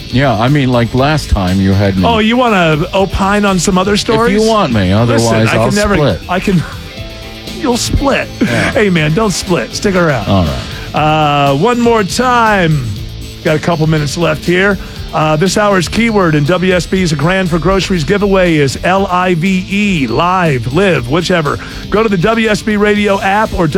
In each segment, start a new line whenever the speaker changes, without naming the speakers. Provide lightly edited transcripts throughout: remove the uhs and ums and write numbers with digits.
Yeah, I mean, like last time you had me.
Oh, you want to opine on some other stories?
If you want me, otherwise I'll split.
You'll split.
Yeah.
Hey, man, don't split. Stick around.
All right.
One more time. Got a couple minutes left here. This hour's keyword in WSB's A Grand for Groceries giveaway is LIVE, live, live, whichever. Go to the WSB Radio app or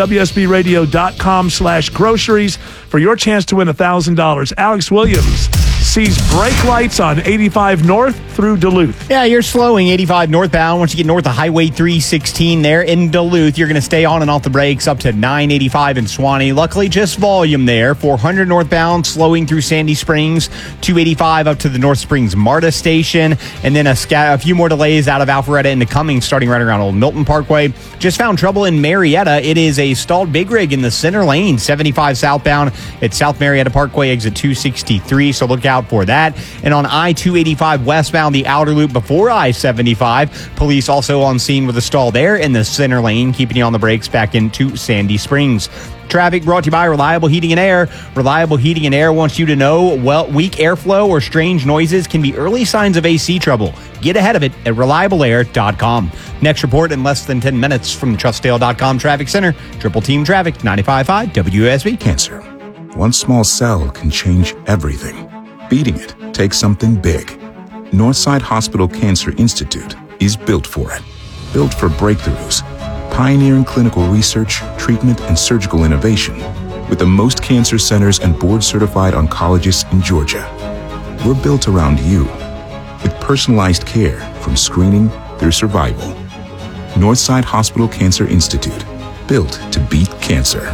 WSBRadio.com/groceries for your chance to win $1,000. Alex Williams sees brake lights on 85 North through Duluth.
Yeah, you're slowing 85 northbound. Once you get north of Highway 316 there in Duluth, you're going to stay on and off the brakes up to 985 in Suwanee. Luckily, just volume there. 400 northbound, slowing through Sandy Springs. 285 up to the North Springs MARTA station. And then a few more delays out of Alpharetta into Cummings, starting right around Old Milton Parkway. Just found trouble in Marietta. It is a stalled big rig in the center lane, 75 southbound at South Marietta Parkway, exit 263. So look out for that. And on I-285 westbound, the outer loop before I-75, police also on scene with a stall there in the center lane, keeping you on the brakes back into Sandy Springs. Traffic brought to you by Reliable Heating and Air. Reliable Heating and Air wants you to know, weak airflow or strange noises can be early signs of AC trouble. Get ahead of it at reliableair.com. Next report in less than 10 minutes from the Trustdale.com Traffic Center. Triple Team Traffic, 95.5 WSB.
Cancer. One small cell can change everything. Beating it takes something big. Northside Hospital Cancer Institute is built for it. Built for breakthroughs. Pioneering clinical research, treatment, and surgical innovation with the most cancer centers and board-certified oncologists in Georgia. We're built around you with personalized care from screening through survival. Northside Hospital Cancer Institute, built to beat cancer.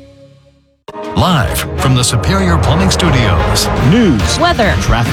Live from the Superior Plumbing Studios.
News,
weather,
traffic.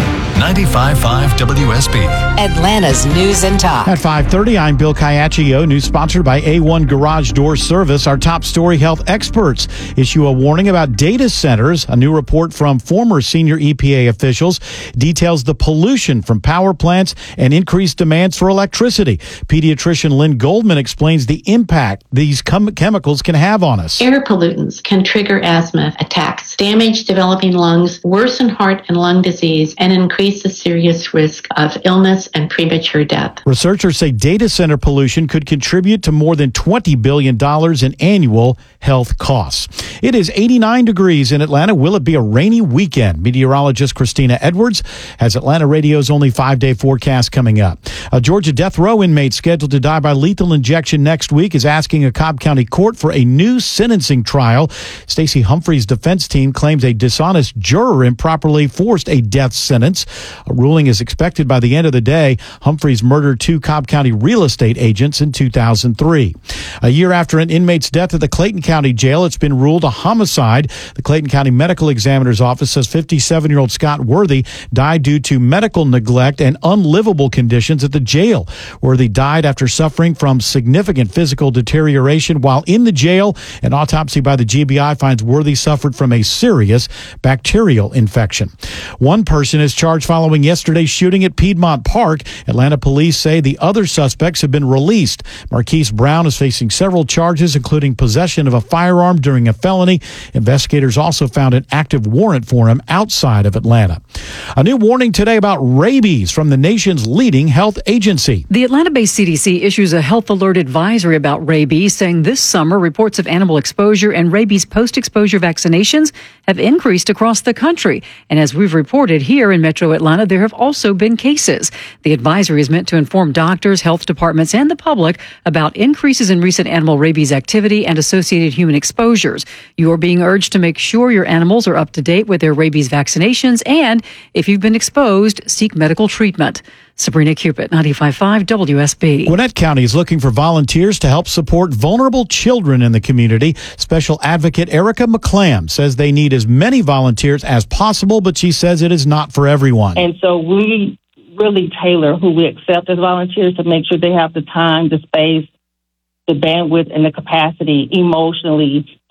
95.5 WSB.
Atlanta's News and Talk.
At 5:30, I'm Bill Caiaccio. News sponsored by A1 Garage Door Service. Our top story: health experts issue a warning about data centers. A new report from former senior EPA officials details the pollution from power plants and increased demands for electricity. Pediatrician Lynn Goldman explains the impact these chemicals can have on us.
Air pollutants can trigger asthma attacks, damage developing lungs, worsen heart and lung disease, and increase the serious risk of illness and premature death.
Researchers say data center pollution could contribute to more than $20 billion in annual health costs. It is 89 degrees in Atlanta. Will it be a rainy weekend? Meteorologist Christina Edwards has Atlanta Radio's only 5-day forecast coming up. A Georgia death row inmate scheduled to die by lethal injection next week is asking a Cobb County court for a new sentencing trial. Stacey Humphrey's defense team claims a dishonest juror improperly forced a death sentence. A ruling is expected by the end of the day. Humphreys murdered 2 Cobb County real estate agents in 2003. A year after an inmate's death at the Clayton County Jail, it's been ruled a homicide. The Clayton County Medical Examiner's Office says 57-year-old Scott Worthy died due to medical neglect and unlivable conditions at the jail. Worthy died after suffering from significant physical deterioration while in the jail. An autopsy by the GBI finds Worthy suffered from a serious bacterial infection. One person is charged following yesterday's shooting at Piedmont Park. Atlanta police say the other suspects have been released. Marquise Brown is facing several charges, including possession of a firearm during a felony. Investigators also found an active warrant for him outside of Atlanta. A new warning today about rabies from the nation's leading health agency.
The Atlanta-based CDC issues a health alert advisory about rabies, saying this summer reports of animal exposure and rabies post-exposure vaccinations have increased across the country. And as we've reported here in Metro Atlanta, there have also been cases. The advisory is meant to inform doctors, health departments, and the public about increases in recent animal rabies activity and associated human exposures. You are being urged to make sure your animals are up to date with their rabies vaccinations, and if you've been exposed, seek medical treatment. Sabrina Cupid, 95.5 WSB.
Gwinnett County is looking for volunteers to help support vulnerable children in the community. Special Advocate Erica McClam says they need as many volunteers as possible, but she says it is not for everyone.
And so we really tailor who we accept as volunteers to make sure they have the time, the space, the bandwidth, and the capacity emotionally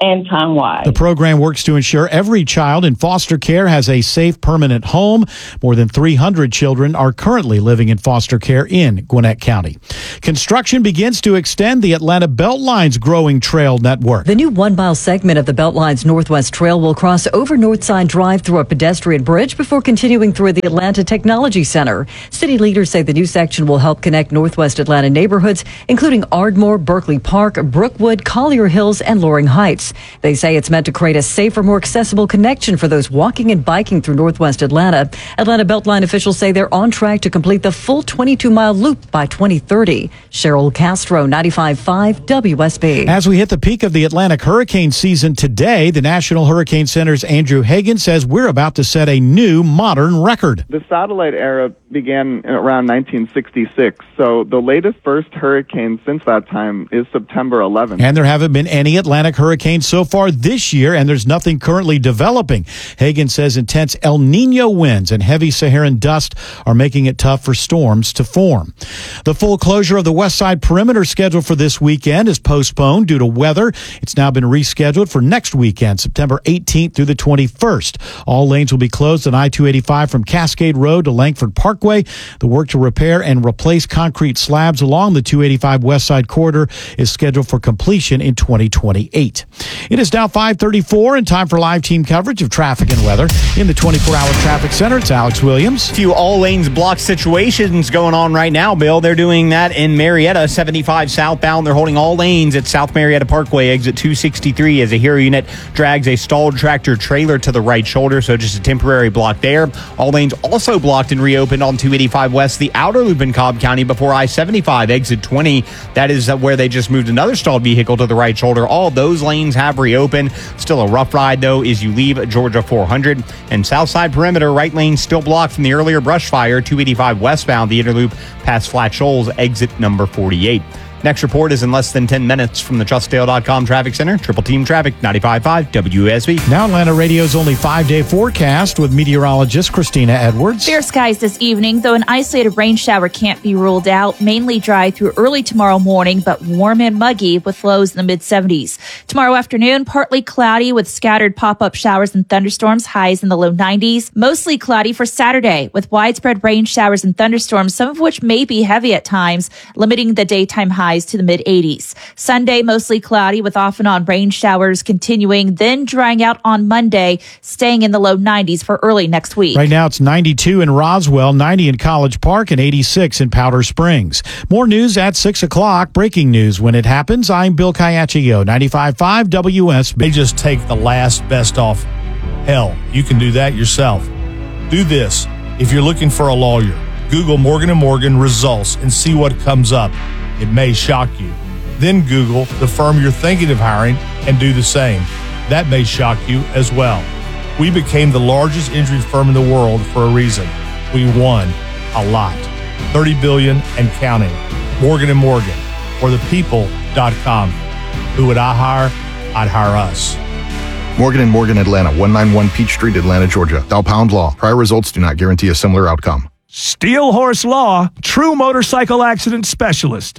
and town-wide.
The program works to ensure every child in foster care has a safe, permanent home. More than 300 children are currently living in foster care in Gwinnett County. Construction begins to extend the Atlanta Beltline's growing trail network.
The new 1-mile segment of the Beltline's Northwest Trail will cross over Northside Drive through a pedestrian bridge before continuing through the Atlanta Technology Center. City leaders say the new section will help connect Northwest Atlanta neighborhoods, including Ardmore, Berkeley Park, Brookwood, Collier Hills, and Loring Heights. They say it's meant to create a safer, more accessible connection for those walking and biking through Northwest Atlanta. Atlanta Beltline officials say they're on track to complete the full 22-mile loop by 2030. Cheryl Castro, 95.5 WSB.
As we hit the peak of the Atlantic hurricane season today, the National Hurricane Center's Andrew Hagan says we're about to set a new modern record.
The satellite era began around 1966, so the latest first hurricane since that time is September 11th.
And there haven't been any Atlantic hurricanes so far this year, and there's nothing currently developing. Hagan says intense El Nino winds and heavy Saharan dust are making it tough for storms to form. The full closure of the West Side Perimeter scheduled for this weekend is postponed due to weather. It's now been rescheduled for next weekend, September 18th through the 21st. All lanes will be closed on I-285 from Cascade Road to Langford Parkway. The work to repair and replace concrete slabs along the 285 West Side corridor is scheduled for completion in 2028. It is now 5:34 and time for live team coverage of traffic and weather. In the 24-hour traffic center, it's Alex Williams.
A few all lanes blocked situations going on right now, Bill. They're doing that in Marietta, 75 southbound. They're holding all lanes at South Marietta Parkway, exit 263, as a Hero unit drags a stalled tractor trailer to the right shoulder, so just a temporary block there. All lanes also blocked and reopened on 285 West, the outer loop in Cobb County before I-75, exit 20. That is where they just moved another stalled vehicle to the right shoulder. All those lanes have reopened. Still a rough ride, though, as you leave Georgia 400. And Southside Perimeter, right lane still blocked from the earlier brush fire, 285 westbound, the inner loop past Flat Shoals, exit number 48. Next report is in less than 10 minutes from the TrustDale.com Traffic Center. Triple Team Traffic, 95.5 WSB.
Now Atlanta Radio's only 5-day forecast with meteorologist Christina Edwards.
Fair skies this evening, though an isolated rain shower can't be ruled out. Mainly dry through early tomorrow morning, but warm and muggy with lows in the mid-70s. Tomorrow afternoon, partly cloudy with scattered pop-up showers and thunderstorms, highs in the low 90s. Mostly cloudy for Saturday with widespread rain showers and thunderstorms, some of which may be heavy at times, limiting the daytime highs to the mid-80s. Sunday, mostly cloudy with off and on rain showers continuing, then drying out on Monday, staying in the low 90s for early next week.
Right now, it's 92 in Roswell, 90 in College Park, and 86 in Powder Springs. More news at 6 o'clock. Breaking news when it happens. I'm Bill Caiaccio, 95.5 WSB.
They just take the last best off. Hell, you can do that yourself. Do this. If you're looking for a lawyer, Google Morgan & Morgan results and see what comes up. It may shock you. Then Google the firm you're thinking of hiring and do the same. That may shock you as well. We became the largest injury firm in the world for a reason. We won a lot. $30 billion and counting. Morgan & Morgan, or thepeople.com. Who would I hire? I'd hire us.
Morgan & Morgan Atlanta, 191 Peach Street, Atlanta, Georgia. Dow Pound Law. Prior results do not guarantee a similar outcome.
Steel Horse Law, true motorcycle accident specialist.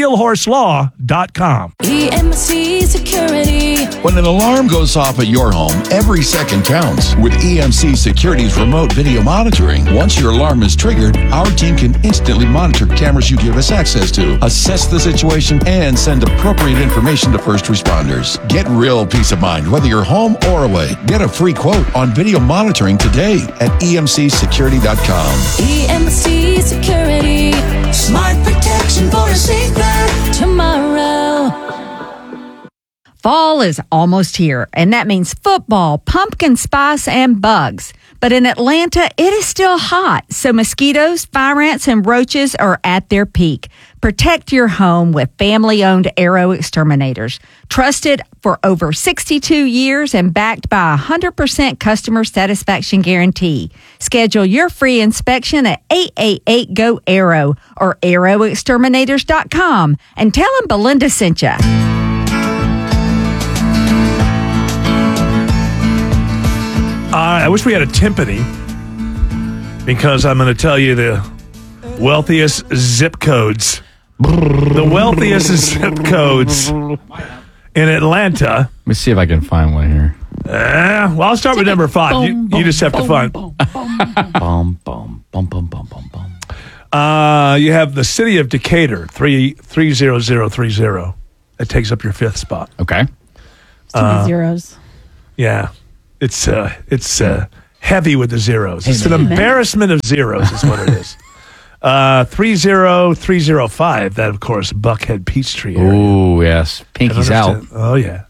SteelHorseLaw.com.
EMC Security.
When an alarm goes off at your home, every second counts. With EMC Security's remote video monitoring, once your alarm is triggered, our team can instantly monitor cameras you give us access to, assess the situation, and send appropriate information to first responders. Get real peace of mind whether you're home or away. Get a free quote on video monitoring today at EMCSecurity.com.
EMC Security. Smart protection for a safer tomorrow.
Fall is almost here, and that means football, pumpkin spice, and bugs. But in Atlanta, it is still hot, so mosquitoes, fire ants, and roaches are at their peak. Protect your home with family-owned Arrow Exterminators. Trusted for over 62 years and backed by a 100% customer satisfaction guarantee. Schedule your free inspection at 888-GO-ARROW or arrowexterminators.com and tell them Belinda sent you.
I wish we had a timpani, because I'm going to tell you the wealthiest zip codes. The wealthiest zip codes in Atlanta.
me see if I can find one here.
Well, I'll start with number 5. You just have to find.
Bum, bum, bum, bum, bum, bum, bum.
You have the city of Decatur, 30030. That takes up your 5th spot.
Okay.
Too many zeros.
Yeah. It's heavy with the zeros. It's an embarrassment of zeros is what it is. 30305, that of course, Buckhead Peachtree area.
Oh, yes. Pinky's out.
Oh, yeah.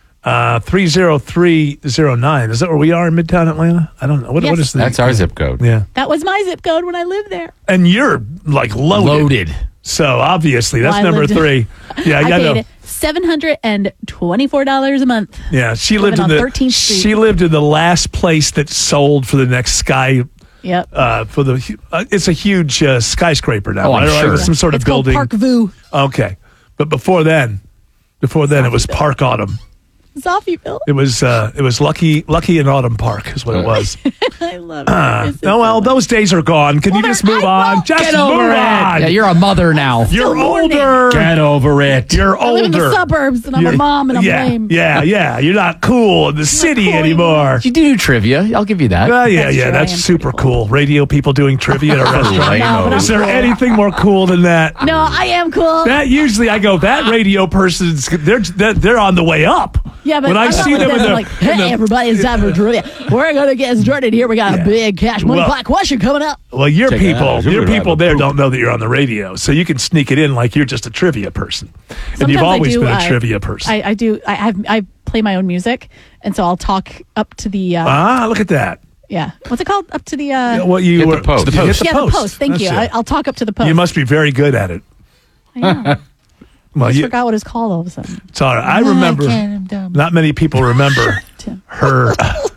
30309. Is that where we are in Midtown Atlanta? I don't know. What is that?
That's our zip code.
Yeah.
That was my zip code when I lived there.
And you're like loaded. So obviously, that's number 3. Yeah,
I paid $724 a month.
Yeah, she lived
on
in the
13th Street.
She lived in the last place that sold for the next sky.
Yep.
For the it's a huge skyscraper now.
Oh, I'm sure.
Some sort of
It's
building.
called Park View.
Okay, but before then, it was Park Autumn.
Zoffyville.
It was Lucky and Autumn Park is what it was.
I love it.
Those days are gone. Can you just move on? Just
Get
move
over it.
on.
Yeah, you're a mother now.
You're older.
Get over it.
You're older.
I live in the suburbs, and I'm a mom, and I'm lame.
Yeah. You're not cool in the city
cool
anymore.
You do trivia. I'll give you that.
That's super cool. Radio people doing trivia at a restaurant.
No,
Is there anything more cool than that?
No, I am cool.
That usually I go, that radio person's they're on the way up.
Yeah, but
when I see them in the,
like, hey, everybody, it's time for trivia. We're going to get started here. We got a big cash money pot question coming up.
Well, your people there don't know that you're on the radio, so you can sneak it in like you're just a trivia person, and you've always been a trivia person.
I do. I play my own music, and so I'll talk up to the.
Look at that.
Yeah, what's it called? Up to the.
You
hit the post.
The post.
Yeah, the post. Thank you. I'll talk up to the post.
You must be very good at it.
I know.
Well,
I just forgot what it's called all of a sudden.
It's all right. I remember. Not many people remember her.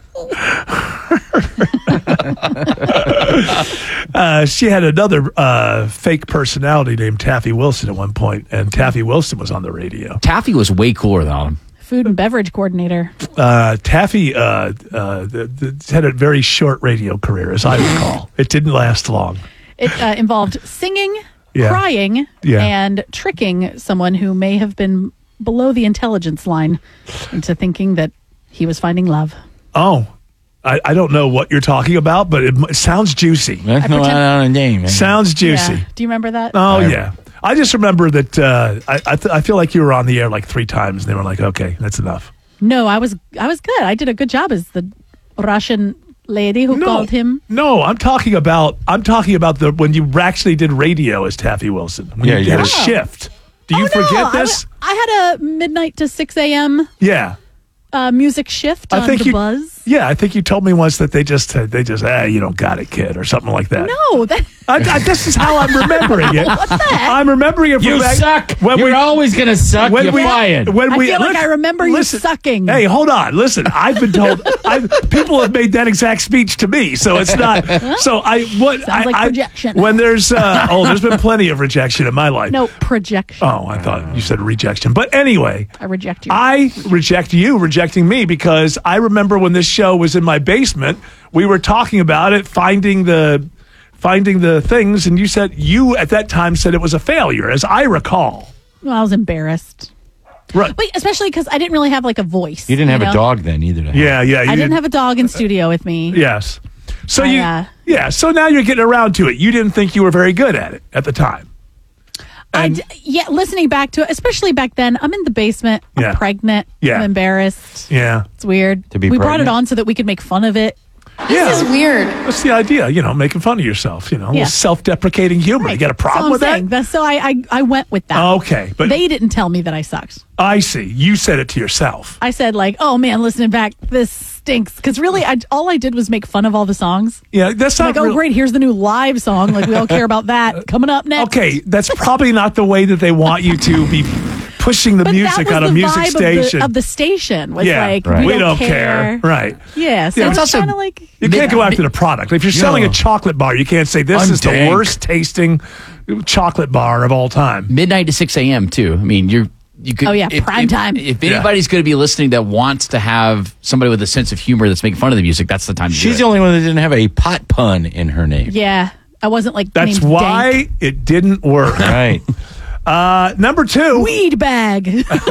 She had another fake personality named Taffy Wilson at one point, and Taffy Wilson was on the radio.
Taffy was way cooler than him.
Food and beverage coordinator.
Taffy had a very short radio career, as I recall. It didn't last long.
It involved singing, crying, and tricking someone who may have been below the intelligence line into thinking that he was finding love.
Oh, I don't know what you're talking about, but it sounds juicy. Sounds juicy.
Yeah. Do you remember that?
Oh, yeah. I just remember that I feel like you were on the air like 3 times, and they were like, okay, that's enough.
No, I was good. I did a good job as the Russian lady who called him.
No, I'm talking about when you actually did radio as Taffy Wilson. When you did a shift. Do you forget this?
I had a midnight to 6 a.m.
Yeah.
Music shift on The Buzz.
Yeah, I think you told me once that they just you don't got it, kid, or something like that.
No,
this is how I'm remembering it.
What's that?
I'm remembering it.
You suck. You're always going to suck. You're fired.
I feel like I remember you sucking.
Hey, hold on. Listen, I've been told. People have made that exact speech to me, so it's not. So
Sounds like projection.
When there's there's been plenty of rejection in my life.
No, projection.
Oh, I thought you said rejection. But anyway,
I reject you.
I reject you rejecting me, because I remember when this show was in my basement, we were talking about it, finding the things, and you said at that time said it was a failure, as I recall.
Well, I was embarrassed.
Right.
But especially because I didn't really have like a voice.
You didn't have a dog then either.
Yeah.
I didn't have a dog in studio with me.
Yes. So so now you're getting around to it. You didn't think you were very good at it at the time.
Listening back to it, especially back then, I'm in the basement. I'm pregnant.
Yeah.
I'm embarrassed.
Yeah.
It's weird. We brought it on so that we could make fun of it. This is weird.
That's the idea, making fun of yourself, a little self-deprecating humor. You got a problem with that?
So I went with that.
Okay. But
they didn't tell me that I sucked.
I see. You said it to yourself.
I said oh man, listening back, this stinks. Because really, all I did was make fun of all the songs.
Yeah, that's not
oh great, here's the new live song. We all care about that. Coming up next.
Okay, that's probably not the way that they want you to be pushing the music on a music station.
Of the station was
we don't care. Right.
Yeah, so it's
also
kind of like
you can't go after the product. If you're selling a chocolate bar, you can't say this is the worst tasting chocolate bar of all time.
Midnight to 6 a.m. too. I mean, you could.
Oh yeah, prime time.
If anybody's going to be listening that wants to have somebody with a sense of humor that's making fun of the music, that's the time to do it. She's the only one that didn't have a pot pun in her name.
Yeah, I wasn't
That's
named
why
Dank.
it didn't work.
Right.
Number 2.
Weed bag.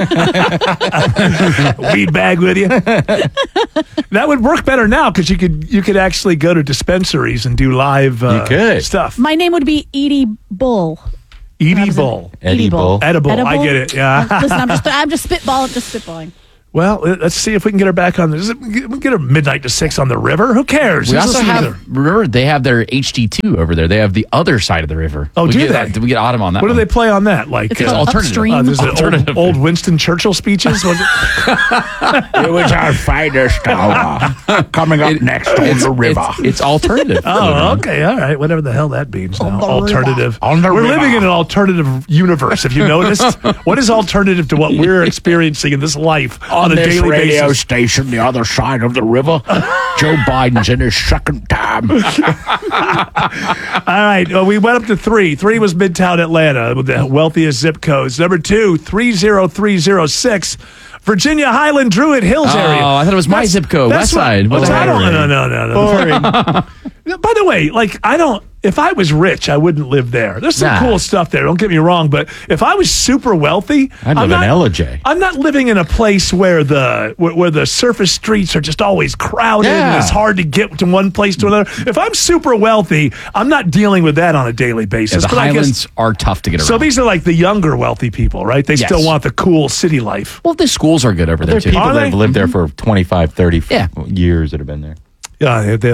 Weed bag with you. That would work better now because you could actually go to dispensaries and do live stuff.
My name would be Edie Bull.
Edie Bull.
Edible.
I get it. Yeah.
Listen, I'm just spitballing.
Well, let's see if we can get her back on this. We can get her midnight to 6 on the river. Who cares?
We also remember, they have their HD2 over there. They have the other side of the river.
Oh,
we
do
get
they?
We get Autumn on that.
What do they play on that? Like
it's alternative.
Is it old Winston Churchill speeches? Was it?
It was our finest hour. Coming up next on the river.
It's alternative.
Oh, okay. All right. Whatever the hell that means now. Alternative. We're
river.
living in an alternative universe. Have you noticed? What is alternative to what we're experiencing in this life on a
this
daily
radio
basis?
station, the other side of the river. Joe Biden's in his second time.
All right. Well, we went up to 3. 3 was Midtown Atlanta with the wealthiest zip codes. Number 2, 30306. Virginia Highland Druid Hills area.
Oh, I thought it was my zip code, West Side.
No.
Boring.
By the way, if I was rich, I wouldn't live there. There's some cool stuff there, don't get me wrong, but if I was super wealthy,
I'd live in LJ.
I'm not living in a place where the surface streets are just always crowded and it's hard to get to one place to another. If I'm super wealthy, I'm not dealing with that on a daily basis.
Yeah, the Highlands are tough to get around.
So these are like the younger wealthy people, right? They still want the cool city life.
Well, the schools are good over there, too.
People that have lived there for 25, 30 years that have been there.
Yeah, they have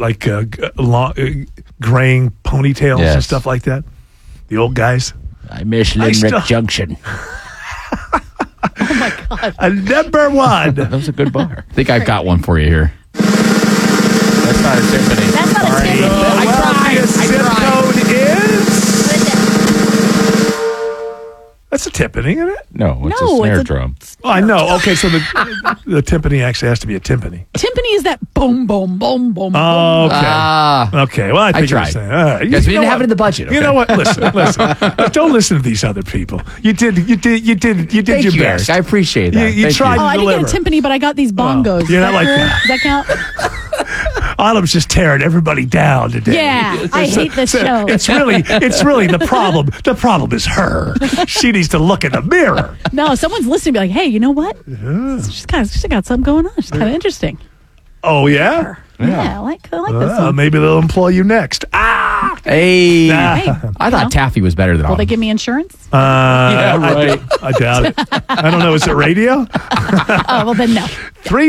graying ponytails and stuff like that. The old guys.
I miss Limerick Junction.
Oh my God.
Number 1.
That was a good bar.
I think I've got one for you here.
That's not a timpani.
That's not a timpani.
I tried. Zip code is... That's a timpani, isn't it?
No, it's a snare drum.
Oh, I know. Okay, so the timpani actually has to be a timpani.
Timpani is that boom, boom, boom, boom.
Oh, okay. Okay. Well, I think
tried.
you're saying. All right.
Because we didn't have it in the budget.
You know what? Listen. Don't listen to these other people. You did your best.
I appreciate that.
You tried to
I
deliver.
didn't get a timpani, but I got these bongos.
You're not like that.
Does that count?
Autumn's just tearing everybody down today.
Yeah, I hate this show.
It's really the problem. The problem is her. She needs to look in the mirror.
No, someone's listening and be like, hey, you know what? She's got something going on. She's kind of interesting.
Oh, yeah?
Yeah, I like this one.
Maybe they'll employ you next.
Hey. I thought Taffy was better than
Will
Autumn.
they give me insurance?
Yeah, right. I doubt it. I don't know. Is it radio?
Oh, well, then no.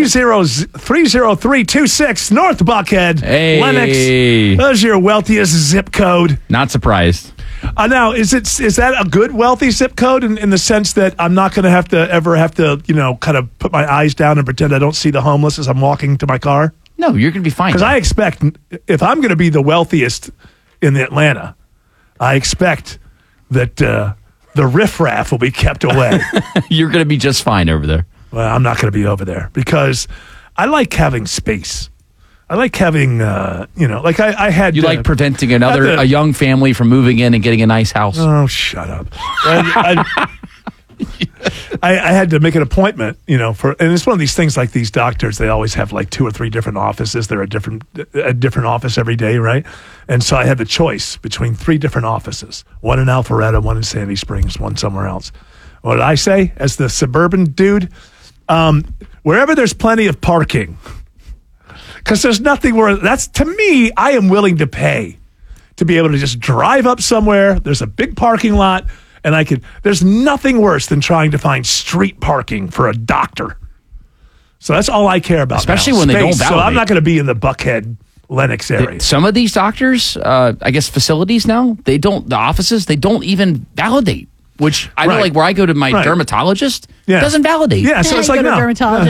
30326 North Buckhead.
Hey.
Lennox. Those are your wealthiest zip code.
Not surprised.
Now, is that a good wealthy zip code in the sense that I'm not going to ever have to, kind of put my eyes down and pretend I don't see the homeless as I'm walking to my car?
No, you're going to be fine.
Because I expect, if I'm going to be the wealthiest in Atlanta, I expect that the riffraff will be kept away.
You're going to be just fine over there.
Well, I'm not going to be over there because I like having space. I like having, like I had.
You like preventing a young family from moving in and getting a nice house.
Oh, shut up. I had to make an appointment, and it's one of these things like these doctors, they always have like 2 or 3 different offices. They're a different office every day, right? And so I had the choice between 3 different offices, one in Alpharetta, one in Sandy Springs, one somewhere else. What did I say as the suburban dude? Wherever there's plenty of parking, because there's nothing to me, I am willing to pay to be able to just drive up somewhere. There's a big parking lot. And there's nothing worse than trying to find street parking for a doctor. So that's all I care about.
Especially
now.
when they don't
Space.
validate.
So I'm not going to be in the Buckhead, Lennox area.
Some of these doctors, I guess facilities now, the offices, they don't even validate. Which I know, like where I go to my dermatologist, doesn't validate.
Yeah, so it's like no.
Dermatologist.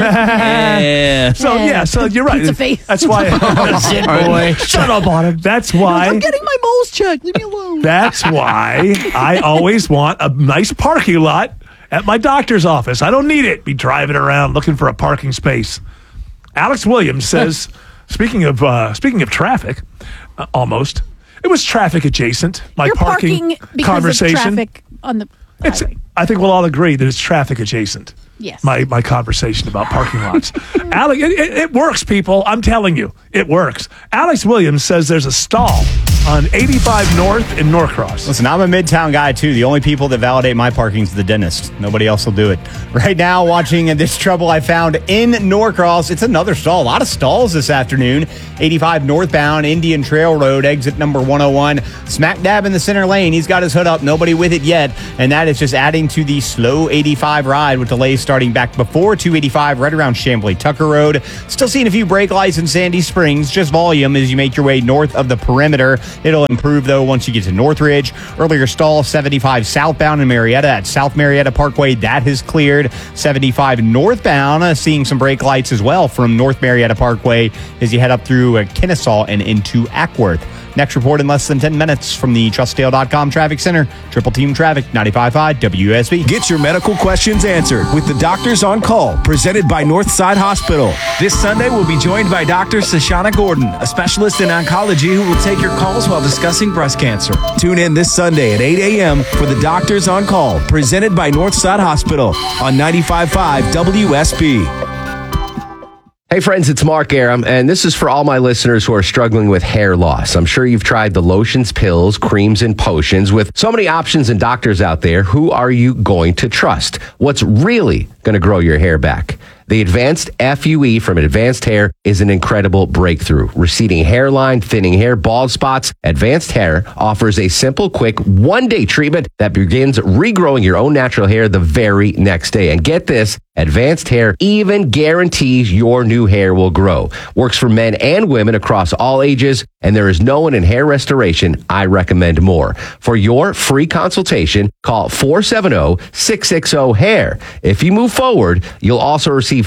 So you're right.
Pizza face.
That's why.
Shit, boy.
Shut up on him. That's why.
I'm getting my moles checked. Leave me alone.
That's why I always want a nice parking lot at my doctor's office. I don't need it. Be driving around looking for a parking space. Alex Williams says, speaking of traffic, almost. It was traffic adjacent. My parking conversation.
Of traffic on the highway.
I think we'll all agree that it's traffic adjacent.
Yes.
My conversation about parking lots. Alex, it works, people. I'm telling you, it works. Alex Williams says there's a stall on 85 North in Norcross.
Listen, I'm a Midtown guy, too. The only people that validate my parking is the dentist. Nobody else will do it. Right now, watching this trouble I found in Norcross. It's another stall. A lot of stalls this afternoon. 85 northbound, Indian Trail Road, exit number 101. Smack dab in the center lane. He's got his hood up. Nobody with it yet. And that is just adding to the slow 85 ride with delays starting back before 285 right around Chamblee Tucker Road. Still seeing a few brake lights in Sandy Springs. Just volume as you make your way north of the perimeter. It'll improve, though, once you get to Northridge. Earlier stall, 75 southbound in Marietta at South Marietta Parkway. That has cleared. 75 northbound, seeing some brake lights as well from North Marietta Parkway as you head up through Kennesaw and into Ackworth. Next report in less than 10 minutes from the TrustDale.com Traffic Center. Triple Team Traffic, 95.5 WSB.
Get your medical questions answered with the Doctors on Call, presented by Northside Hospital. This Sunday, we'll be joined by Dr. Sashana Gordon, a specialist in oncology who will take your calls while discussing breast cancer. Tune in this Sunday at 8 a.m. for the Doctors on Call, presented by Northside Hospital on 95.5 WSB.
Hey friends, it's Mark Aram, and this is for all my listeners who are struggling with hair loss. I'm sure you've tried the lotions, pills, creams, and potions. With so many options and doctors out there, who are you going to trust? What's really going to grow your hair back? The Advanced FUE from Advanced Hair is an incredible breakthrough. Receding hairline, thinning hair, bald spots. Advanced Hair offers a simple, quick, one-day treatment that begins regrowing your own natural hair the very next day. And get this, Advanced Hair even guarantees your new hair will grow. Works for men and women across all ages, and there is no one in hair restoration I recommend more. For your free consultation, call 470-660-HAIR. If you move forward, you'll also receive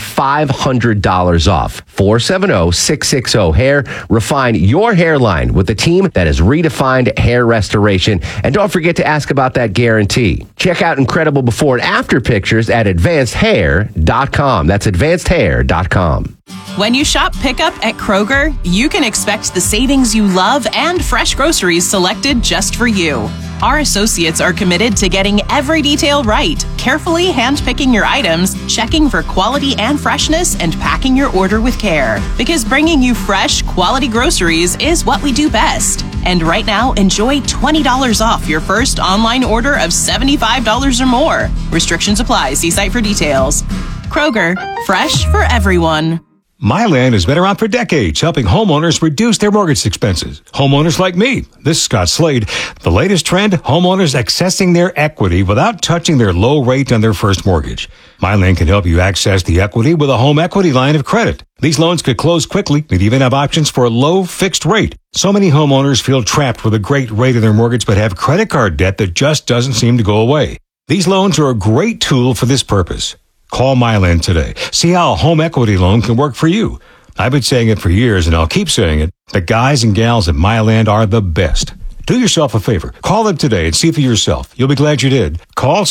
$500 off. 470-660-HAIR. Refine your hairline with a team that has redefined hair restoration. And don't forget to ask about that guarantee. Check out incredible before and after pictures at advancedhair.com. That's advancedhair.com.
When you shop pickup at Kroger, you can expect the savings you love and fresh groceries selected just for you. Our associates are committed to getting every detail right, carefully handpicking your items, checking for quality and freshness, and packing your order with care. Because bringing you fresh, quality groceries is what we do best. And right now, enjoy $20 off your first online order of $75 or more. Restrictions apply. See site for details. Kroger, fresh for everyone.
MyLand has been around for decades, helping homeowners reduce their mortgage expenses. Homeowners like me. This is Scott Slade. The latest trend, homeowners accessing their equity without touching their low rate on their first mortgage. MyLand can help you access the equity with a home equity line of credit. These loans could close quickly and even have options for a low fixed rate. So many homeowners feel trapped with a great rate on their mortgage but have credit card debt that just doesn't seem to go away. These loans are a great tool for this purpose. Call MyLand today. See how a home equity loan can work for you. I've been saying it for years, and I'll keep saying it. The guys and gals at MyLand are the best. Do yourself a favor. Call them today and see for yourself. You'll be glad you did. Call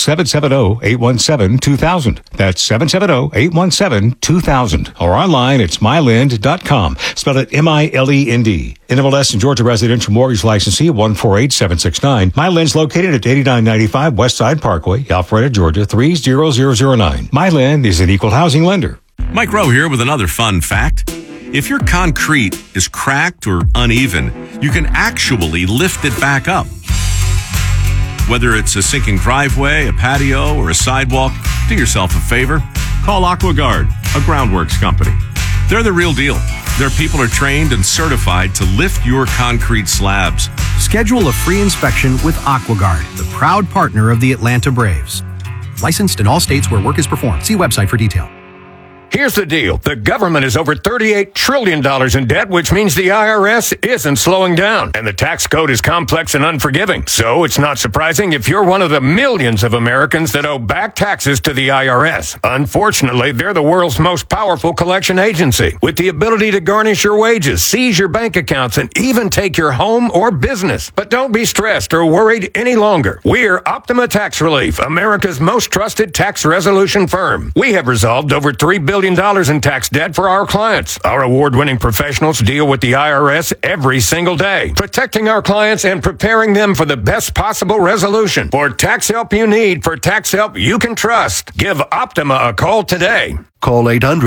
770-817-2000. That's 770-817-2000. Or online, it's myland.com. Spell it M-I-L-E-N-D. Interval S in Georgia Residential Mortgage Licensee 148769. MyLand's located at 8995 Westside Parkway, Alpharetta, Georgia 30009. MyLand is an equal housing lender.
Mike Rowe here with another fun fact. If your concrete is cracked or uneven, you can actually lift it back up. Whether it's a sinking driveway, a patio, or a sidewalk, do yourself a favor. Call AquaGuard, a groundworks company. They're the real deal. Their people are trained and certified to lift your concrete slabs.
Schedule a free inspection with AquaGuard, the proud partner of the Atlanta Braves. Licensed in all states where work is performed. See website for detail.
Here's the deal. The government is over $38 trillion in debt, which means the IRS isn't slowing down. And the tax code is complex and unforgiving. So it's not surprising if you're one of the millions of Americans that owe back taxes to the IRS. Unfortunately, they're the world's most powerful collection agency, with the ability to garnish your wages, seize your bank accounts, and even take your home or business. But don't be stressed or worried any longer. We're Optima Tax Relief, America's most trusted tax resolution firm. We have resolved over $3 billion million in tax debt for our clients. Our award-winning professionals deal with the IRS every single day, protecting our clients and preparing them for the best possible resolution. For tax help you need, for tax help you can trust, give Optima a call today.
Call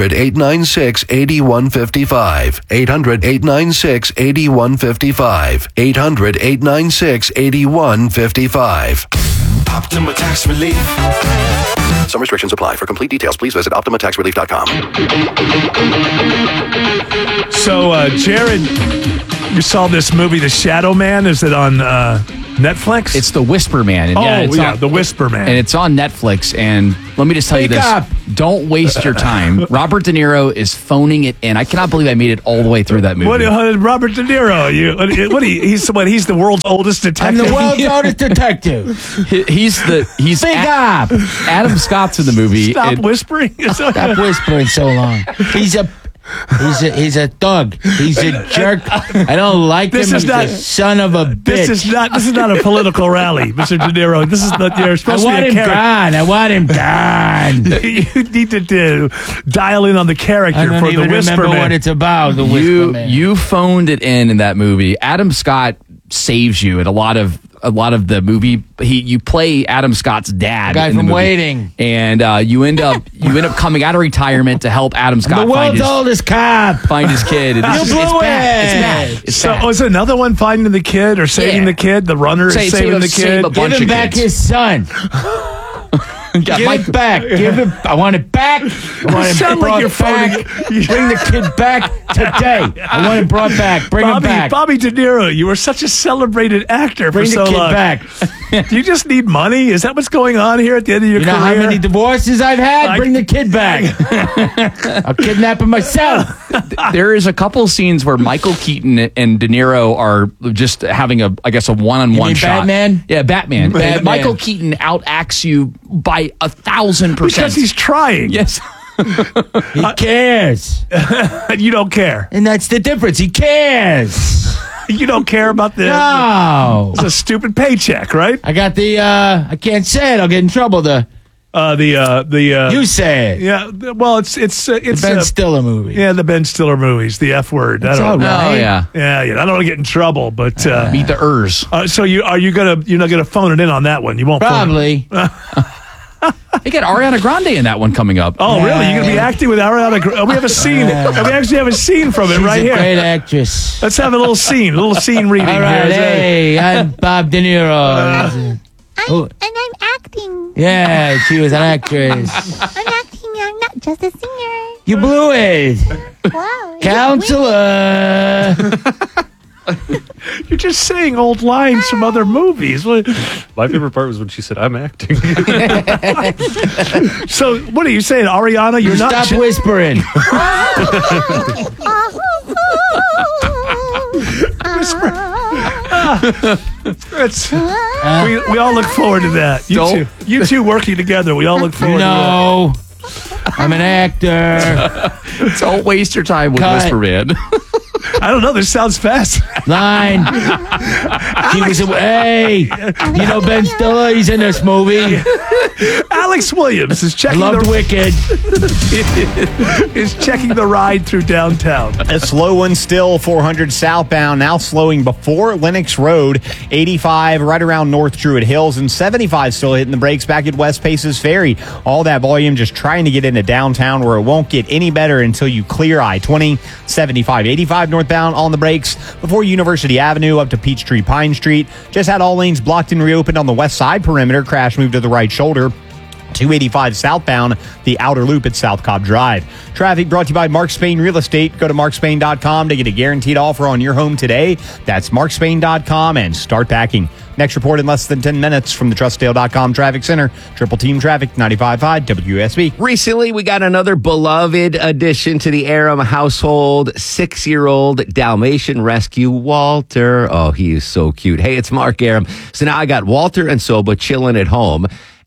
800-896-8155. 800-896-8155. 800-896-8155.
Optima Tax Relief.
Some restrictions apply. For complete details, please visit OptimaTaxRelief.com.
So, Jared, you saw this movie, The Shadow Man. Is it on Netflix?
It's The Whisper Man.
And The Whisper Man.
And it's on Netflix. And let me just tell you this. Don't waste your time. Robert De Niro is phoning it in. I cannot believe I made it all the way through that movie.
Robert De Niro? He's the world's oldest detective.
I'm the world's oldest detective.
He's
Adam Scott's in the movie.
Stop whispering.
Stop whispering so long. He's a thug. He's a jerk. I don't like him. He's a son of a bitch.
This is not a political rally, Mr. De Niro. This is not. You're supposed to be a character.
I want him gone.
You need to dial in on the character for the Whisper
remember
Man.
What it's about. The Whisper Man.
You phoned it in that movie. Adam Scott saves you at a lot of the movie. You play Adam Scott's dad,
the guy
in the
from
movie.
Waiting,
and you end up coming out of retirement to help Adam Scott
the world's oldest cop
find his kid.
You blew
it.
Is it another one finding the kid or saving the kid? The runner is saving the kid.
Give him back his son. Give it back. I want it back. I want it
sound
brought
like you're
back. Bring the kid back today. I want it brought back. Bring him back.
Bobby De Niro, you were such a celebrated actor for so long.
Bring the kid back.
Do you just need money? Is that what's going on here at the end of your career?
You know how many divorces I've had? Bring the kid back. I'll kidnap him myself.
There is a couple scenes where Michael Keaton and De Niro are just having a one-on-one shot.
Batman?
Yeah, Batman. And Michael Keaton outacts you by 1,000%.
Because he's trying.
Yes.
He cares.
You don't care.
And that's the difference. He cares.
You don't care about the...
No.
It's a stupid paycheck, right?
I got the... I can't say it. I'll get in trouble. You say it.
Yeah. Well, it's
the Ben Stiller movie.
Yeah, the Ben Stiller movies. The F word.
That's all right.
Oh, yeah.
Yeah. I don't want to get in trouble, but
meet the Ers.
So you're not gonna phone it in on that one? You won't.
Probably.
They got Ariana Grande in that one coming up.
Oh, really? You're gonna be acting with Ariana Grande? We have a scene. We actually have a scene from it right here.
She's a great actress.
Let's have a little scene reading.
All right,
here.
hey, I'm Bob De Niro.
And I'm acting.
Yeah, she was an actress.
I'm acting. I'm not just a singer.
You blew it.
Wow.
Counselor.
You're just saying old lines from other movies.
My favorite part was when she said, "I'm acting."
So, what are you saying, Ariana? You're not.
Stop whispering.
We all look forward to that. You two working together. We all look forward to that.
No. I'm an actor.
Don't waste your time with Whisper Man.
I don't know. This sounds fast.
Line. Hey, you know Ben Stiller? He's in this movie.
Alex Williams is checking.
Loved Wicked.
Is checking the ride through downtown.
A slow one still, 400 southbound, now slowing before Lenox Road, 85 right around North Druid Hills, and 75 still hitting the brakes back at West Paces Ferry. All that volume just trying to get into downtown where it won't get any better until you clear I-20, 75, 85 northbound on the brakes before University Avenue up to Peachtree Pine Street. Just had all lanes blocked and reopened on the west side perimeter. Crash moved to the right shoulder. 285 southbound, the outer loop at South Cobb Drive. Traffic brought to you by Mark Spain Real Estate. Go to markspain.com to get a guaranteed offer on your home today. That's markspain.com and start packing. Next report in less than 10 minutes from the TrustDale.com Traffic Center. Triple Team Traffic, 95.5 WSB.
Recently, we got another beloved addition to the Aram household, 6-year-old Dalmatian Rescue, Walter. Oh, he is so cute. Hey, it's Mark Aram. So now I got Walter and Soba chilling at home.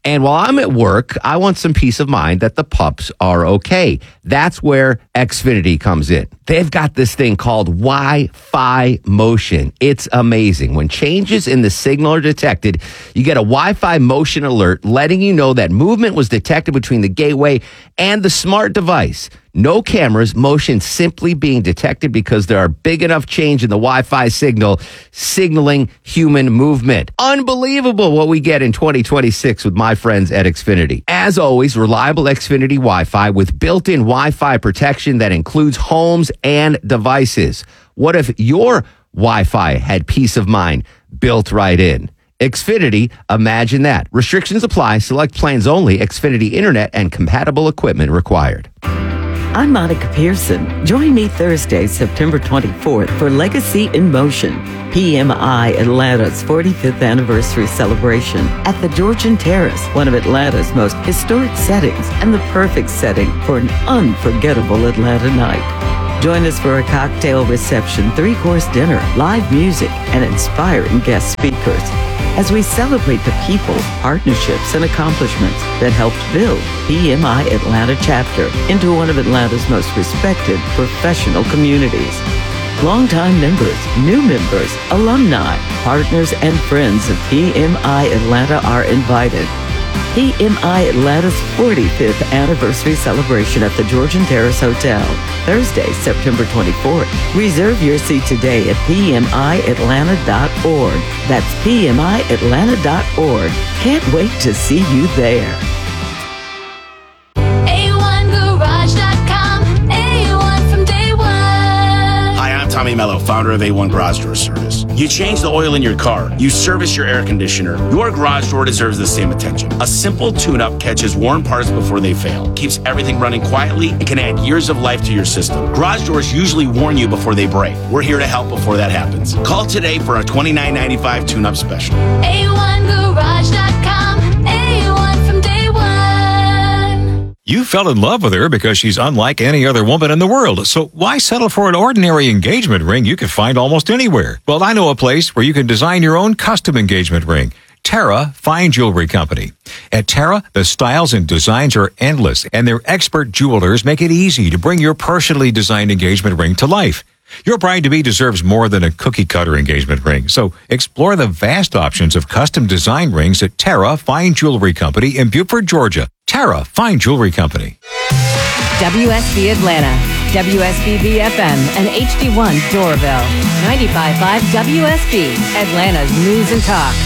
And while I'm at work, I want some peace of mind that the pups are okay. That's where Xfinity comes in. They've got this thing called Wi-Fi motion. It's amazing. When changes in the signal are detected, you get a Wi-Fi motion alert letting you know that movement was detected between the gateway and the smart device. No cameras, motion simply being detected because there are big enough change in the Wi-Fi signal signaling human movement. Unbelievable what we get in 2026 with my friends at Xfinity. As always, reliable Xfinity Wi-Fi with built-in Wi-Fi protection that includes homes and devices. What if your Wi-Fi had peace of mind built right in? Xfinity, imagine that. Restrictions apply. Select plans only. Xfinity Internet and compatible equipment required.
I'm Monica Pearson. Join me Thursday, September 24th for Legacy in Motion, PMI Atlanta's 45th anniversary celebration at the Georgian Terrace, one of Atlanta's most historic settings and the perfect setting for an unforgettable Atlanta night. Join us for a cocktail reception, 3-course dinner, live music, and inspiring guest speakers as we celebrate the people, partnerships, and accomplishments that helped build PMI Atlanta chapter into one of Atlanta's most respected professional communities. Longtime members, new members, alumni, partners, and friends of PMI Atlanta are invited. PMI Atlanta's 45th anniversary celebration at the Georgian Terrace Hotel, Thursday, September 24th. Reserve your seat today at PMIAtlanta.org. That's PMIAtlanta.org. Can't wait to see you there.
A1Garage.com. A1 from day one.
Hi, I'm Tommy Mello, founder of A1 Garage Door Service. You change the oil in your car, you service your air conditioner, your garage door deserves the same attention. A simple tune-up catches worn parts before they fail, keeps everything running quietly, and can add years of life to your system. Garage doors usually warn you before they break. We're here to help before that happens. Call today for a $29.95 tune-up special.
A1Garage.com. A1 from day one.
You fell in love with her because she's unlike any other woman in the world. So why settle for an ordinary engagement ring you could find almost anywhere? Well, I know a place where you can design your own custom engagement ring. Terra Fine Jewelry Company. At Terra, the styles and designs are endless, and their expert jewelers make it easy to bring your personally designed engagement ring to life. Your bride-to-be deserves more than a cookie-cutter engagement ring, so explore the vast options of custom design rings at Terra Fine Jewelry Company in Beaufort, Georgia. Terra Fine Jewelry Company.
WSB Atlanta, WSB FM, and HD1 Doraville. 95.5 WSB, Atlanta's News and Talk.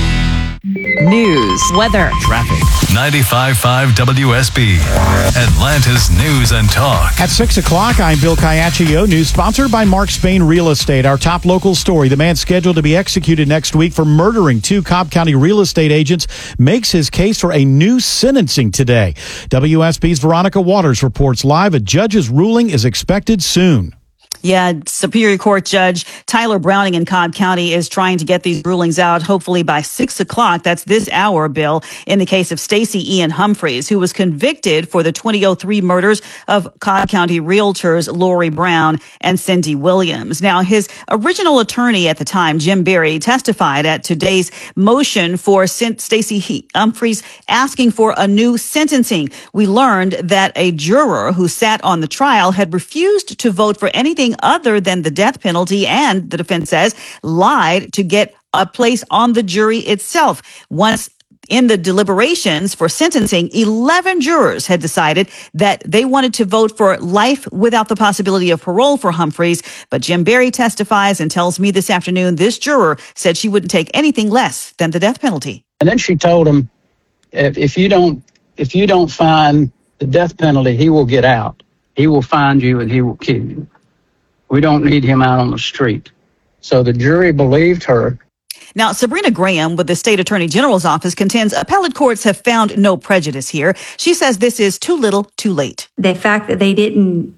News, weather,
traffic. 95.5 WSB, Atlanta's News and Talk.
At 6 o'clock, I'm Bill Caiaccio. News sponsored by Mark Spain Real Estate. Our top local story. The man scheduled to be executed next week for murdering 2 Cobb County real estate agents makes his case for a new sentencing today. WSB's Veronica Waters reports live. A judge's ruling is expected soon.
Yeah, Superior Court Judge Tyler Browning in Cobb County is trying to get these rulings out, hopefully by 6 o'clock. That's this hour, Bill, in the case of Stacey Ian Humphreys, who was convicted for the 2003 murders of Cobb County realtors Lori Brown and Cindy Williams. Now, his original attorney at the time, Jim Berry, testified at today's motion for Stacey Humphreys asking for a new sentencing. We learned that a juror who sat on the trial had refused to vote for anything other than the death penalty and, the defense says, lied to get a place on the jury itself. Once in the deliberations for sentencing, 11 jurors had decided that they wanted to vote for life without the possibility of parole for Humphreys. But Jim Berry testifies and tells me this afternoon this juror said she wouldn't take anything less than the death penalty.
And then she told him, if you don't find the death penalty, he will get out. He will find you and he will kill you. We don't need him out on the street. So the jury believed her.
Now, Sabrina Graham with the State Attorney General's office contends appellate courts have found no prejudice here. She says this is too little, too late.
The fact that they didn't,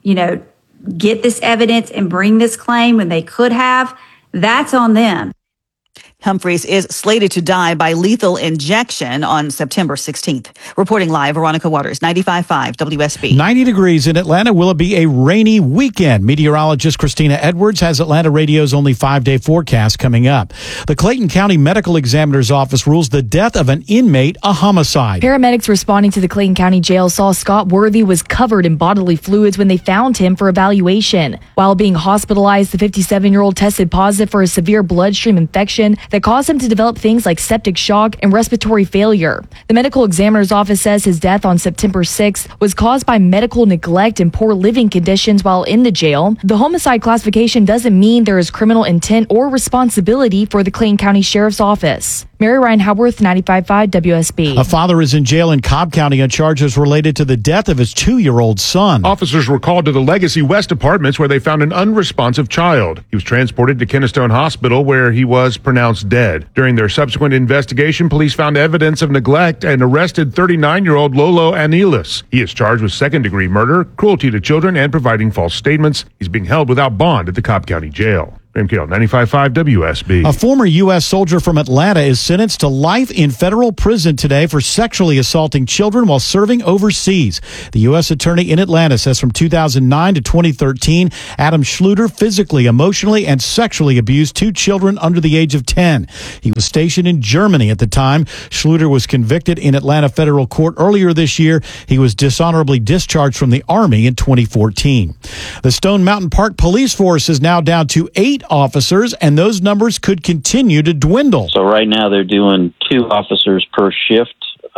get this evidence and bring this claim when they could have, that's on them.
Humphreys is slated to die by lethal injection on September 16th. Reporting live, Veronica Waters, 95.5 WSB.
90 degrees in Atlanta. Will it be a rainy weekend? Meteorologist Christina Edwards has Atlanta Radio's only 5-day forecast coming up. The Clayton County Medical Examiner's Office rules the death of an inmate a homicide.
Paramedics responding to the Clayton County Jail saw Scott Worthy was covered in bodily fluids when they found him for evaluation. While being hospitalized, the 57-year-old tested positive for a severe bloodstream infection that caused him to develop things like septic shock and respiratory failure. The medical examiner's office says his death on September 6th was caused by medical neglect and poor living conditions while in the jail. The homicide classification doesn't mean there is criminal intent or responsibility for the Clayton County Sheriff's Office. Mary Ryan Howarth, 95.5 WSB.
A father is in jail in Cobb County on charges related to the death of his 2-year-old son.
Officers were called to the Legacy West Apartments where they found an unresponsive child. He was transported to Kennestone Hospital where he was pronounced dead. During their subsequent investigation, police found evidence of neglect and arrested 39-year-old Lolo Anilis. He is charged with second-degree murder, cruelty to children, and providing false statements. He's being held without bond at the Cobb County Jail. MKL 95.5 WSB.
A former U.S. soldier from Atlanta is sentenced to life in federal prison today for sexually assaulting children while serving overseas. The U.S. attorney in Atlanta says from 2009 to 2013, Adam Schluter physically, emotionally, and sexually abused 2 children under the age of 10. He was stationed in Germany at the time. Schluter was convicted in Atlanta federal court earlier this year. He was dishonorably discharged from the Army in 2014. The Stone Mountain Park Police Force is now down to 8 officers, and those numbers could continue to dwindle.
So right now they're doing 2 officers per shift.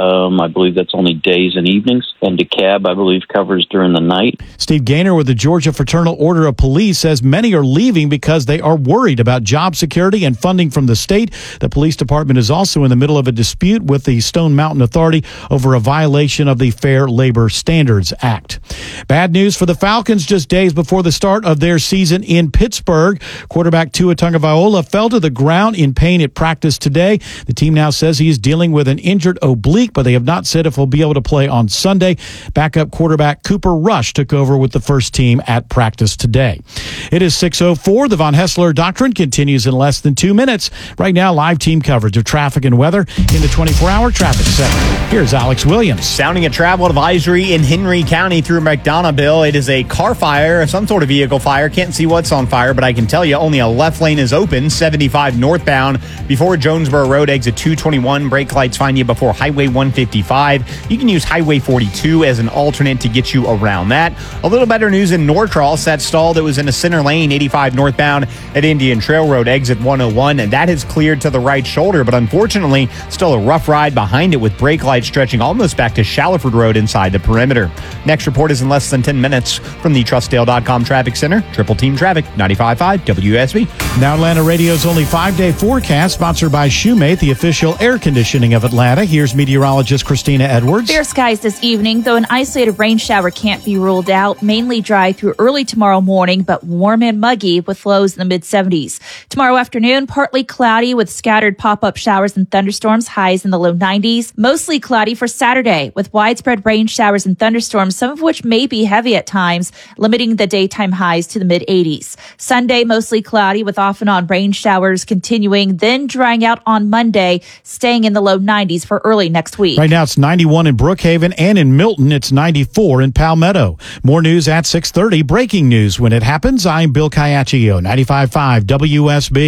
I believe that's only days and evenings. And DeKalb, I believe, covers during the night.
Steve Gaynor with the Georgia Fraternal Order of Police says many are leaving because they are worried about job security and funding from the state. The police department is also in the middle of a dispute with the Stone Mountain Authority over a violation of the Fair Labor Standards Act. Bad news for the Falcons just days before the start of their season in Pittsburgh. Quarterback Tua Tagovailoa fell to the ground in pain at practice today. The team now says he is dealing with an injured oblique, but they have not said if he'll be able to play on Sunday. Backup quarterback Cooper Rush took over with the first team at practice today. It is 6:04. The Von Hessler Doctrine continues in less than 2 minutes. Right now, live team coverage of traffic and weather in the 24-hour traffic center. Here's Alex Williams.
Sounding a travel advisory in Henry County through McDonoughville. It is a car fire, some sort of vehicle fire. Can't see what's on fire, but I can tell you only a left lane is open, 75 northbound before Jonesboro Road, exit 221. Brake lights find you before Highway 155. You can use Highway 42 as an alternate to get you around that. A little better news in Norcross. That stall that was in the center lane, 85 northbound at Indian Trail Road, exit 101, and that has cleared to the right shoulder, but unfortunately, still a rough ride behind it with brake lights stretching almost back to Shallowford Road inside the perimeter. Next report is in less than 10 minutes from the TrustDale.com Traffic Center. Triple Team Traffic, 95.5 WSB.
Now Atlanta Radio's only 5-day forecast, sponsored by Shoemate, the official air conditioning of Atlanta. Here's meteorologist Christina Edwards.
Fair skies this evening, though an isolated rain shower can't be ruled out. Mainly dry through early tomorrow morning, but warm and muggy with lows in the mid-70s. Tomorrow afternoon, partly cloudy with scattered pop-up showers and thunderstorms, highs in the low 90s. Mostly cloudy for Saturday with widespread rain showers and thunderstorms, some of which may be heavy at times, limiting the daytime highs to the mid-80s. Sunday, mostly cloudy with off and on rain showers continuing, then drying out on Monday, staying in the low 90s for early next week.
Right now it's 91 in Brookhaven, and in Milton it's 94 in Palmetto. More news at 6:30. Breaking news when it happens. I'm Bill Caiaccio, 95.5 WSB.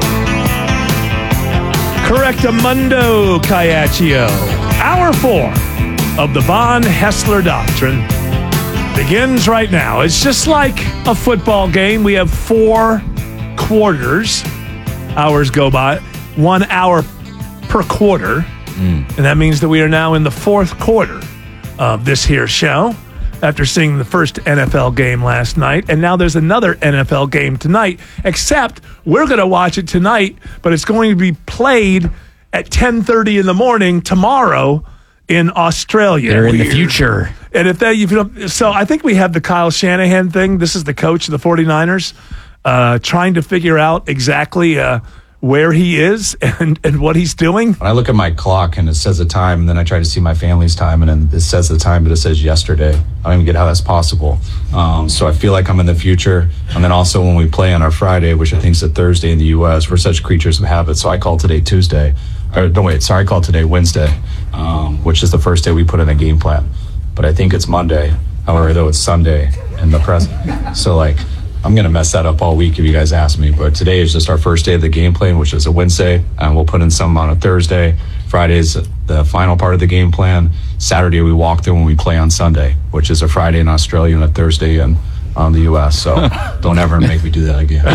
Correctamundo, Caiaccio. Hour 4 of the Von Hessler Doctrine begins right now. It's just like a football game. We have 4 quarters. Hours go by. 1 hour per quarter. And that means that we are now in the 4th quarter of this here show after seeing the first NFL game last night. And now there's another NFL game tonight, except we're going to watch it tonight, but it's going to be played at 10:30 in the morning tomorrow in Australia.
They're in the future.
And so I think we have the Kyle Shanahan thing. This is the coach of the 49ers trying to figure out exactly where he is and what he's doing?
I look at my clock and it says the time, and then I try to see my family's time, and then it says the time, but it says yesterday. I don't even get how that's possible. So I feel like I'm in the future. And then also when we play on our Friday, which I think is a Thursday in the U.S., we're such creatures of habit. So I call today Tuesday. I call today Wednesday, which is the first day we put in a game plan. But I think it's Monday. However, though, it's Sunday in the present. So, I'm going to mess that up all week if you guys ask me. But today is just our first day of the game plan, which is a Wednesday. And we'll put in some on a Thursday. Friday is the final part of the game plan. Saturday, we walk through when we play on Sunday, which is a Friday in Australia and a Thursday in the U.S. So don't ever make me do that again.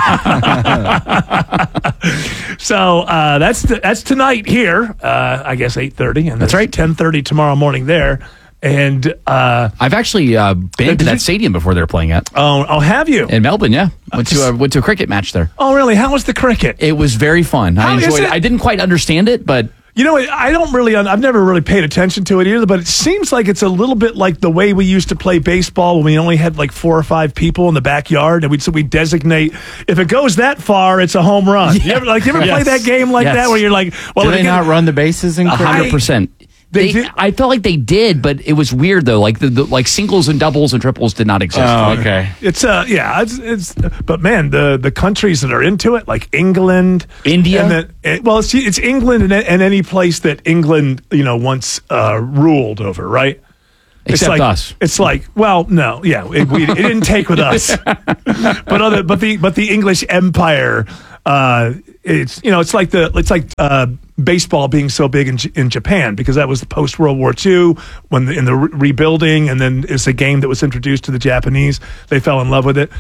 So that's tonight here. I guess 8:30. And
that's right.
10:30 tomorrow morning there. And
I've actually been to that stadium before they're playing at.
Oh, have you?
In Melbourne, yeah. Went to a cricket match there.
Oh, really? How was the cricket?
It was very fun. I enjoyed it. I didn't quite understand it, but
you know, I've never really paid attention to it either, but it seems like it's a little bit like the way we used to play baseball when we only had 4 or 5 people in the backyard, and we'd designate, if it goes that far, it's a home run.
Yeah.
You ever play that game that where you're like, well,
do they not run the bases in cricket?
100%. I felt like they did, but it was weird though. Like singles and doubles and triples did not exist.
Oh, okay.
It's it's but man, the countries that are into it, like England,
India.
It's England and any place that England once ruled over, right?
Except us.
It's like, well, no, yeah, it didn't take with us, but the English Empire. It's like baseball being so big in Japan, because that was the post World War II in the rebuilding, and then it's a game that was introduced to the Japanese. They fell in love with it.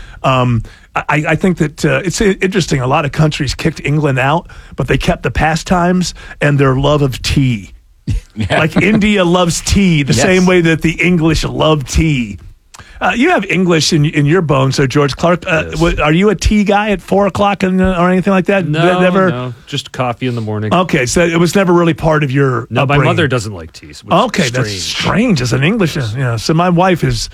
I think that it's interesting. A lot of countries kicked England out, but they kept the pastimes and their love of tea. Yeah. Like India loves tea the same way that the English love tea. You have English in your bones, so George Clark. Yes. Are you a tea guy at 4:00 or anything like that?
No, just coffee in the morning.
Okay, so it was never really part of your.
No,
upbringing.
my mother doesn't like tea.
Okay, that's strange as an English. So my wife is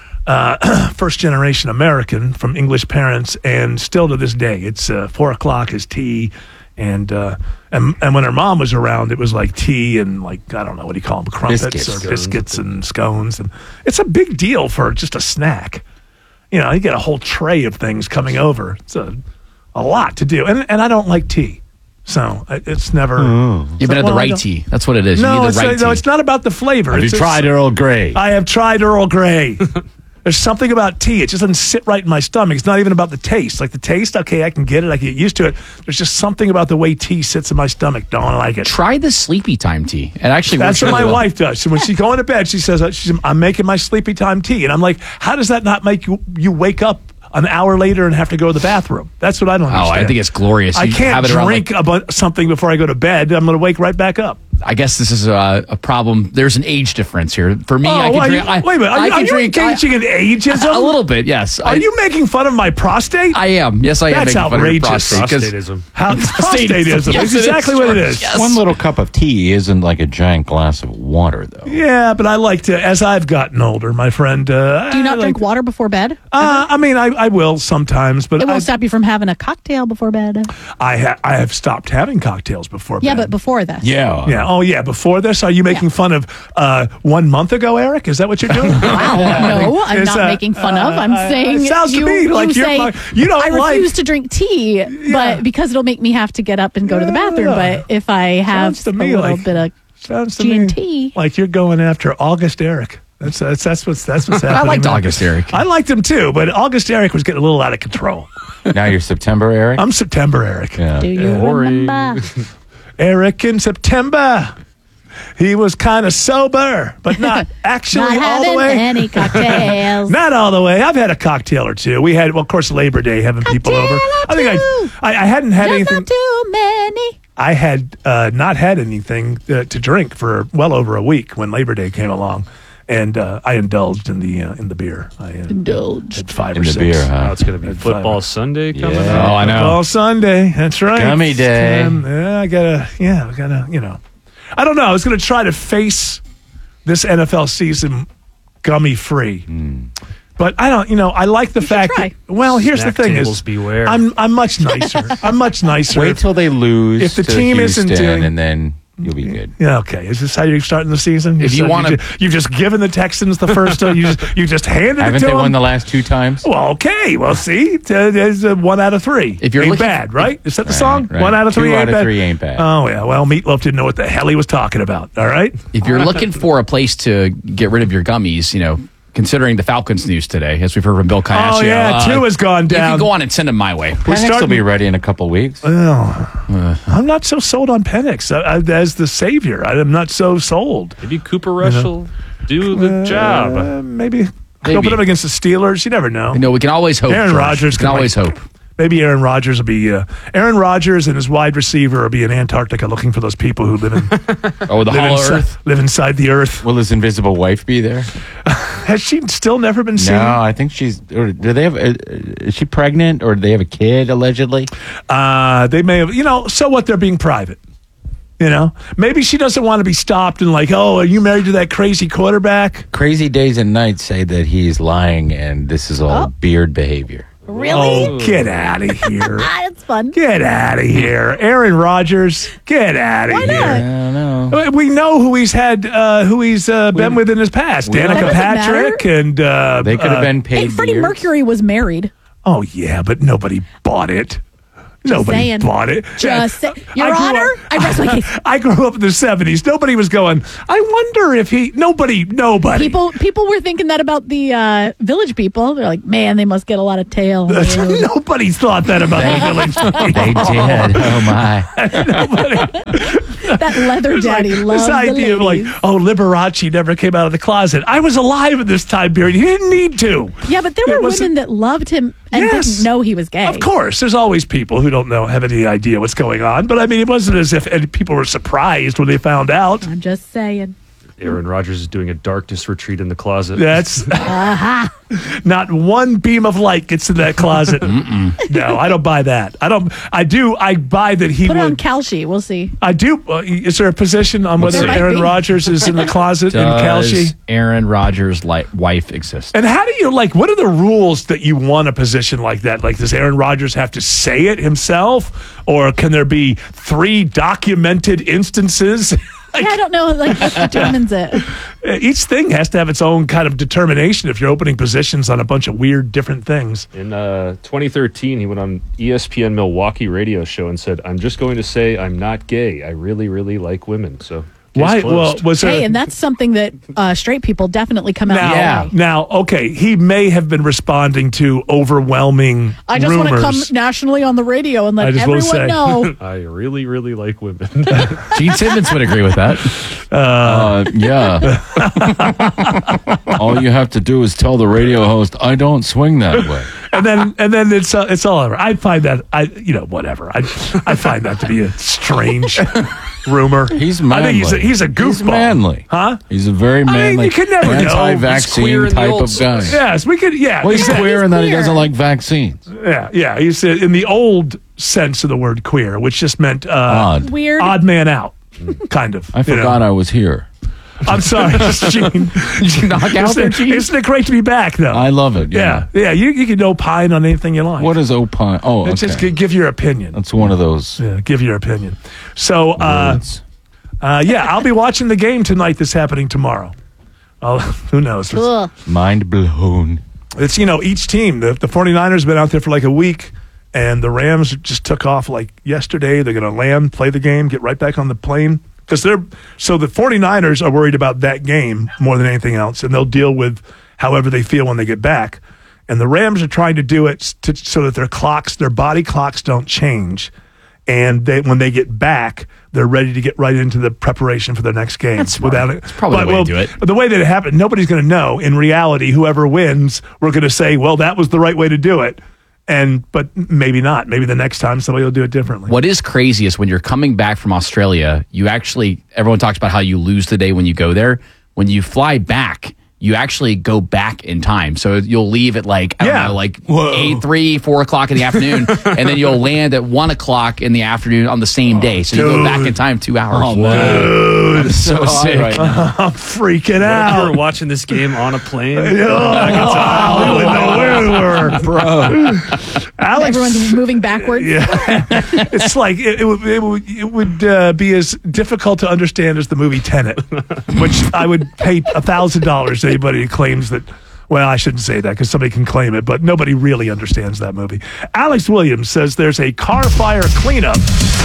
first generation American from English parents, and still to this day, it's 4:00 is tea. And when her mom was around, it was like tea and I don't know, what do you call them, crumpets or biscuits and scones, and it's a big deal for just a snack. You get a whole tray of things coming over. It's a lot to do, and I don't like tea, so it's never.
You've been at the right tea. That's what it is.
No,
you need the right tea.
It's not about the flavor.
Have you tried Earl Grey?
I have tried Earl Grey. There's something about tea. It just doesn't sit right in my stomach. It's not even about the taste. Like the taste, okay, I can get it. I can get used to it. There's just something about the way tea sits in my stomach. Don't like it.
Try the sleepy time tea. It actually works.
That's what my wife does. So when she's going to bed, she says, I'm making my sleepy time tea. And I'm like, how does that not make you wake up an hour later and have to go to the bathroom? That's what I don't understand.
I think it's glorious.
I can't drink something before I go to bed. I'm going to wake right back up.
I guess this is a problem. There's an age difference here. For me, I can drink.
Wait a minute. Are you engaging in ageism?
A little bit, yes.
Are you making fun of my prostate?
I am. Yes, I am.
That's outrageous.
Prostatism.
Prostatism. That's exactly what it is.
Yes. One little cup of tea isn't like a giant glass of water, though.
Yeah, but I like to, as I've gotten older, my friend.
Do you not drink water before bed?
I will sometimes, but
it won't stop you from having a cocktail before bed.
I have stopped having cocktails before bed.
Yeah, but before this.
Yeah. Yeah. Oh, yeah. Before this, are you making fun of 1 month ago, Eric? Is that what you're doing?
Wow. No, I'm not making fun of. I'm saying
it sounds to me like you don't
I refuse to drink tea, but because it'll make me have to get up and go to the bathroom. But if I have a little bit of G&T,
like you're going after August Eric. That's what's happening.
I liked August Eric.
I liked him too, but August Eric was getting a little out of control.
Now you're September Eric?
I'm September Eric.
Yeah.
Do you remember?
Eric in September. He was kind of sober, but not actually
not
all the way.
Any cocktails.
Not all the way. I've had a cocktail or two. We had, of course, Labor Day, having people over. I think I hadn't had anything.
Not too many.
I had not had anything to drink for well over a week when Labor Day came along. And I indulged in the beer. I
indulged
at 5
in
or
the
6.
beer. Huh?
Now it's going to be Football Sunday coming up.
Oh, I know.
Football Sunday. That's right.
Gummy day.
I gotta. I don't know. I was going to try to face this NFL season gummy free, But I don't, I like the fact that, well, here's
Snack
the thing
tables
is,
beware.
I'm much nicer. I'm much nicer.
Wait till they lose
If the
to
team
Houston,
isn't doing,
and then you'll be good.
Yeah, okay. Is this how you're starting the season?
If you want to,
you've just given the Texans the first. You just handed it
Haven't
to
they
them.
won the last 2 times?
Well, okay. Well, see, there's 1 out of 3.
If you're
ain't
looking-
bad, right? Is that the
Right,
song?
right.
1 out of 3
2
ain't
out of
bad.
3 ain't bad.
Oh yeah. Well, Meatloaf didn't know what the hell he was talking about. All right.
if you're looking for a place to get rid of your gummies, considering the Falcons news today, as we've heard from Bill Caiaccio.
Oh yeah, 2 has gone
You
down.
can go on and send them my way.
Penix will be ready in a couple weeks.
Well, I'm not so sold on Penix as the savior. I'm not so sold.
Maybe Cooper Rush will do the job.
Maybe. Go put him against the Steelers. You never know.
We can always hope.
Aaron
George.
Rodgers
can always hope.
Maybe Aaron Rodgers will be Aaron Rodgers and his wide receiver will be in Antarctica looking for those people who live in
the
live
hollow
inside,
earth.
live inside the earth.
Will his invisible wife be there?
Has she still never been seen?
No, I think she's. Or do they have? Is she pregnant, or do they have a kid allegedly?
They may have. So what? They're being private. Maybe she doesn't want to be stopped and like, oh, are you married to that crazy quarterback?
Crazy Days and Nights say that he's lying, and this is all beard behavior.
Really?
Oh, get out of here.
That's fun.
Get out of here. Aaron Rodgers, get out of
Why
here.
not?
I don't know.
We know who he's been with in his past.
That
Danica
doesn't
Patrick and
They could have been
Hey,
paid.
Freddie
beards.
Mercury was married.
Oh yeah, but nobody bought it. Nobody
saying.
bought it.
Just say, Your
I grew
Honor,
up-
I rest my case.
I grew up in the 70s. Nobody was going, I wonder if nobody.
People were thinking that about the Village people. They're like, man, they must get a lot of tail.
Nobody thought that about the Village people.
They did. Oh my!
That leather daddy loves
This idea of like, oh, Liberace never came out of the closet. I was alive at this time period. He didn't need to.
Yeah, but there
It
were
wasn't-
women that loved him and
Yes.
didn't know he was gay.
Of course, there's always people who don't have any idea what's going on. But I mean, it wasn't as if people were surprised when they found out.
I'm just saying.
Aaron Rodgers is doing a darkness retreat in the closet.
That's
Aha.
not one beam of light gets in that closet. No, I don't buy that. I buy that he
Put it on
would.
Kalshi. We'll see.
I do. Is there a position on whether
There might
Aaron
be.
Rodgers is in the closet in
Does
Kalshi?
Aaron Rodgers' wife exist?
And how do you what are the rules that you want a position like that? Like, does Aaron Rodgers have to say it himself? Or can there be 3 documented instances?
Yeah, I don't know. Like, what determines it?
Each thing has to have its own kind of determination if you're opening positions on a bunch of weird different things.
In 2013, he went on ESPN Milwaukee radio show and said, I'm just going to say I'm not gay. I really, really like women. So
Why?
case
Well,
closed.
was there
Hey, and that's something that straight people definitely come out and say.
Now, okay, he may have been responding to overwhelming
I just want to come
rumors.
nationally on the radio and
I
let
just wanna
everyone
say.
know.
I really, really like women.
Gene Simmons would agree with that.
Yeah. All you have to do is tell the radio host, I don't swing that way.
and then it's all over. I find that whatever. I find that to be a strange rumor.
He's
I
manly.
think he's a goofball.
He's manly.
Huh?
He's a very manly,
you can never know.
He's queer
anti-vaccine
in the
type
old
of guy.
Yes, we could. Yeah,
Well, he's
exactly.
queer in that he
queer.
doesn't like vaccines.
Yeah. He's in the old sense of the word queer, which just meant
Odd.
Weird.
odd man out, kind of.
I forgot I was here.
I'm sorry, Gene.
Did you knock out there, Gene?
Isn't it great to be back, though?
I love it.
Yeah. You can opine on anything you like.
What is opine? Oh,
It's
okay.
just give your opinion.
That's one of those
Yeah, give your opinion. So,
words.
I'll be watching the game tonight that's happening tomorrow. Who knows?
Cool.
Mind blown.
It's, each team, the 49ers have been out there for like a week, and the Rams just took off like yesterday. They're going to land, play the game, get right back on the plane. So the 49ers are worried about that game more than anything else, and they'll deal with however they feel when they get back. And the Rams are trying to do it so that their body clocks don't change. And when they get back, they're ready to get right into the preparation for the next game.
That's smart. That's probably the way to do it.
But the way that it happened, nobody's going to know. In reality, whoever wins, we're going to say, well, that was the right way to do it. But maybe not. Maybe the next time somebody will do it differently.
What is crazy is when you're coming back from Australia, everyone talks about how you lose the day when you go there. When you fly back, you actually go back in time. So you'll leave at like, I don't know, like 4 o'clock in the afternoon, and then you'll land at 1 o'clock in the afternoon on the same day. So you go back in time 2 hours.
Oh, man.
I'm so sick.
Right now. I'm freaking out.
You were watching this game on a plane.
I don't even know where we were, bro. Alex,
everyone's moving backwards.
Yeah, it's like it would be as difficult to understand as the movie Tenet, which I would pay $1,000 to anybody who claims that. Well, I shouldn't say that because somebody can claim it, but nobody really understands that movie. Alex Williams says there's a car fire cleanup,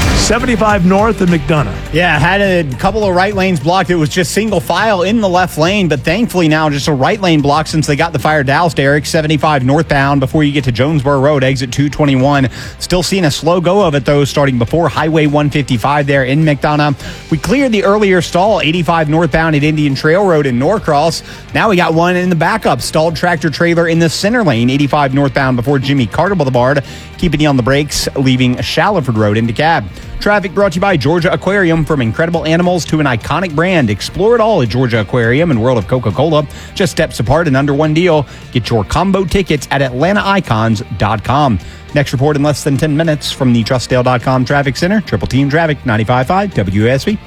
75 North in McDonough.
Yeah, had a couple of right lanes blocked. It was just single file in the left lane, but thankfully now just a right lane block since they got the fire doused, Eric. 75 northbound before you get to Jonesboro Road, exit 221. Still seeing a slow go of it, though, starting before Highway 155 there in McDonough. We cleared the earlier stall, 85 northbound at Indian Trail Road in Norcross. Now we got one in the backup. Stalled tractor trailer in the center lane, 85 northbound before Jimmy Carter Boulevard, keeping you on the brakes, leaving Shallowford Road into cab. Traffic brought to you by Georgia Aquarium. From incredible animals to an iconic brand, explore it all at Georgia Aquarium and World of Coca-Cola. Just steps apart and under one deal. Get your combo tickets at AtlantaIcons.com. Next report in less than 10 minutes from the TrustDale.com Traffic Center. Triple Team Traffic, 95.5 WSB.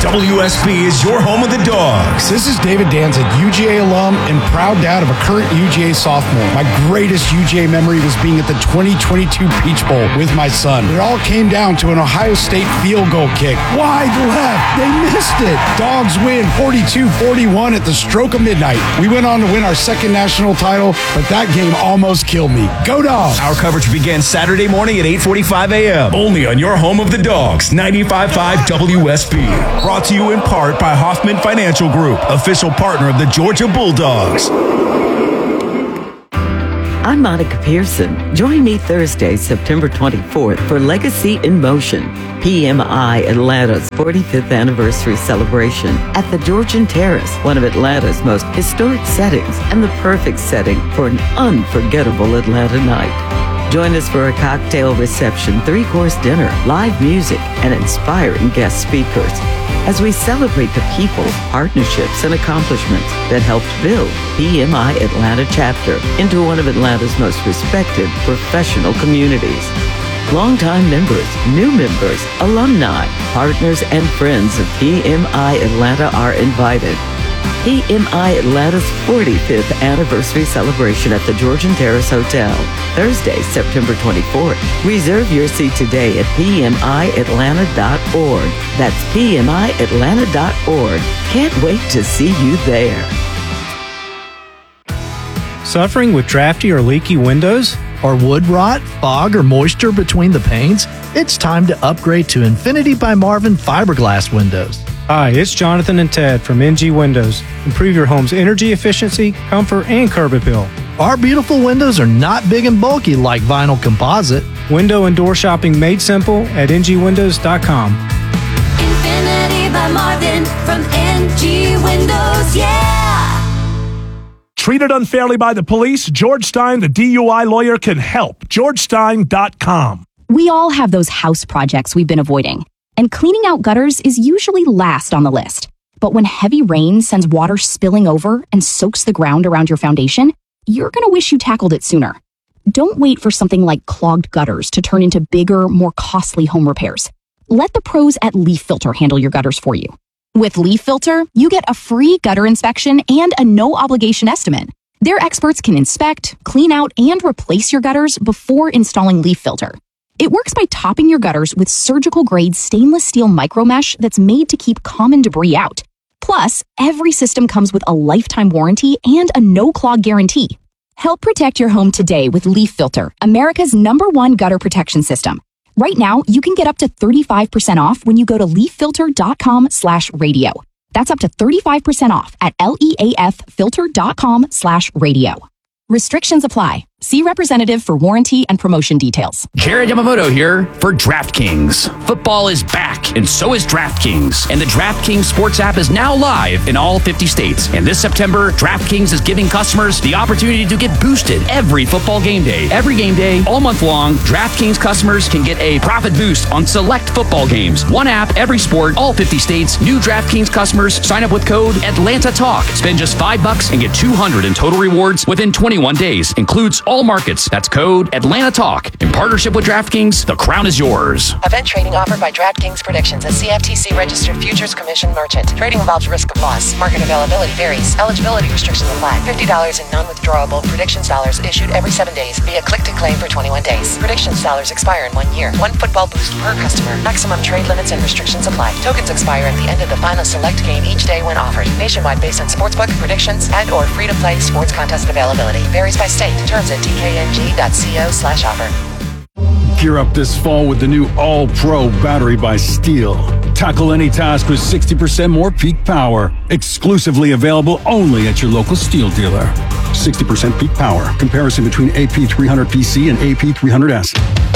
WSB is your home of the Dogs.
This is David Danzig, UGA alum and proud dad of a current UGA sophomore. My greatest UGA memory was being at the 2022 Peach Bowl with my son. It all came down to an Ohio State field goal kick. Wide left. They missed it. Dogs win 42-41 at the stroke of midnight. We went on to win our second national title, but that game almost killed me. Go Dogs!
Our coverage begins Saturday morning at 8:45 a.m. Only on your home of the Dogs, 95.5 WSB. Brought to you in part by Hoffman Financial Group, official partner of the Georgia Bulldogs.
I'm Monica Pearson. Join me Thursday, September 24th for Legacy in Motion, PMI Atlanta's 45th anniversary celebration at the Georgian Terrace, one of Atlanta's most historic settings and the perfect setting for an unforgettable Atlanta night. Join us for a cocktail reception, 3-course dinner, live music, and inspiring guest speakers as we celebrate the people, partnerships, and accomplishments that helped build PMI Atlanta chapter into one of Atlanta's most respected professional communities. Longtime members, new members, alumni, partners, and friends of PMI Atlanta are invited. PMI Atlanta's 45th anniversary celebration at the Georgian Terrace Hotel, Thursday, September 24th. Reserve your seat today at PMIAtlanta.org. That's PMIAtlanta.org. Can't wait to see you there.
Suffering with drafty or leaky windows?
Or wood rot, fog, or moisture between the panes? It's time to upgrade to Infinity by Marvin fiberglass windows.
Hi, it's Jonathan and Ted from NG Windows. Improve your home's energy efficiency, comfort, and curb appeal.
Our beautiful windows are not big and bulky like vinyl composite.
Window and door shopping made simple at ngwindows.com.
Infinity by Marvin from NG Windows, yeah!
Treated unfairly by the police? George Stein, the DUI lawyer, can help. GeorgeStein.com.
We all have those house projects we've been avoiding. And cleaning out gutters is usually last on the list. But when heavy rain sends water spilling over and soaks the ground around your foundation, you're going to wish you tackled it sooner. Don't wait for something like clogged gutters to turn into bigger, more costly home repairs. Let the pros at Leaf Filter handle your gutters for you. With Leaf Filter, you get a free gutter inspection and a no-obligation estimate. Their experts can inspect, clean out, and replace your gutters before installing Leaf Filter. It works by topping your gutters with surgical-grade stainless steel micromesh that's made to keep common debris out. Plus, every system comes with a lifetime warranty and a no-clog guarantee. Help protect your home today with Leaf Filter, America's #1 gutter protection system. Right now, you can get up to 35% off when you go to leaffilter.com/radio. That's up to 35% off at leaffilter.com/radio. Restrictions apply. See representative for warranty and promotion details.
Jared Yamamoto here for DraftKings. Football is back, and so is DraftKings. And the DraftKings Sports app is now live in all 50 states. And this September, DraftKings is giving customers the opportunity to get boosted every football game day. Every game day, all month long, DraftKings customers can get a profit boost on select football games. One app, every sport, all 50 states. New DraftKings customers sign up with code ATLANTATALK. Spend just $5 and get $200 in total rewards within 21 days. Includes all markets. That's code Atlanta Talk. In partnership with DraftKings, the crown is yours.
Event trading offered by DraftKings Predictions, a CFTC registered futures commission merchant. Trading involves risk of loss. Market availability varies. Eligibility restrictions apply. $50 in non-withdrawable predictions dollars issued every 7 days via click to claim for 21 days. Predictions dollars expire in 1 year. One football boost per customer. Maximum trade limits and restrictions apply. Tokens expire at the end of the final select game each day when offered. Nationwide based on sportsbook, predictions, and or free-to-play sports contest availability. Varies by state. Terms at tkng.co/offer.
Gear up this fall with the new All-Pro battery by Steel. Tackle any task with 60% more peak power. Exclusively available only at your local Steel dealer. 60% peak power. Comparison between AP300PC and AP300S.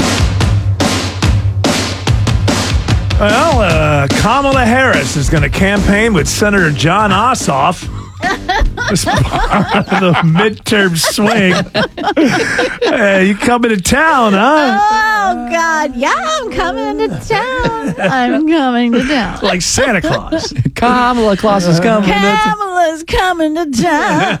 Well, Kamala Harris is going to campaign with Senator Jon Ossoff as part of the midterm swing. Hey, you coming to town, huh?
Oh, God. Yeah, I'm coming to town. I'm coming to town.
Like Santa Claus.
Kamala Claus is coming to town.
Kamala's coming to town.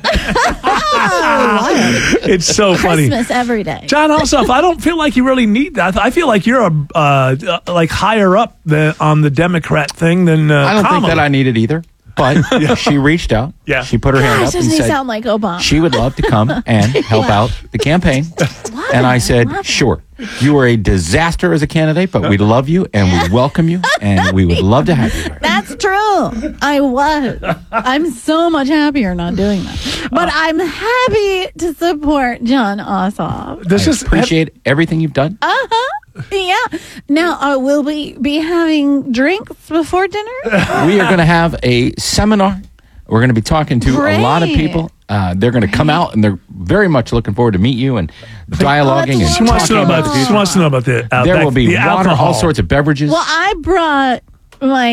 It's so funny.
Christmas every day.
Jon Ossoff, I don't feel like you really need that. I feel like you're like higher up on the Democrat thing than
I don't
Kamala.
think that I need it either. But she reached out.
Yeah.
She put her hand
Gosh,
up and
doesn't he
said
sound like Obama?
she would love to come and help out the campaign. And I said, sure. You are a disaster as a candidate, but we love you and we welcome you and we would love to have you there.
That's true. I was. I'm so much happier not doing that. But I'm happy to support Jon Ossoff.
I appreciate everything you've done.
Uh-huh. Yeah. Now, will we be having drinks before dinner?
We are going to have a seminar. We're going to be talking to a lot of people. They're going to come out, and they're very much looking forward to meet you and dialoguing. And
she wants to know about. She wants to know about the.
There will be
the
water,
alcohol.
all sorts of beverages.
Well, I brought my